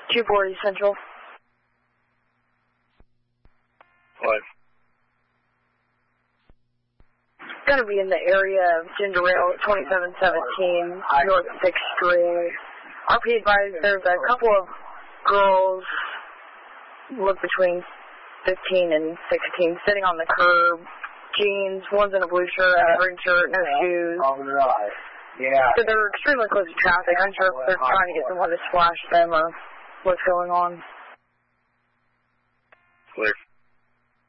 240 Central. What? Going to be in the area of Ginger Ale 2717 North 6th Street. RP advised there's a couple of girls, look between 15 and 16, sitting on the curb. Jeans, one's in a blue shirt, a green shirt, no shoes. Yeah. So they're extremely close to traffic. I'm sure if they're trying to get someone to splash them or what's going on. Clear.